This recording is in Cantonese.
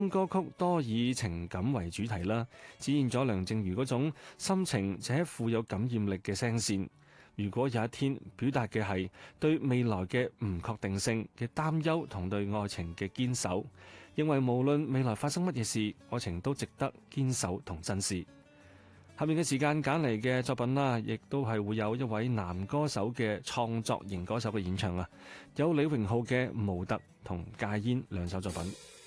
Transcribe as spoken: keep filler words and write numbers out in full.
歌曲多以情感為主題啦，展現咗梁靜茹嗰種深情且富有感染力嘅聲線。如果有一天表達嘅係對未來嘅唔確定性嘅擔憂同對愛情嘅堅守，認為無論未來發生乜嘢事，愛情都值得堅守同珍視。下面嘅時間揀嚟嘅作品啦，亦都係會有一位男歌手嘅創作型歌手嘅演唱啊，有李榮浩嘅《模特》同《戒煙》兩首作品。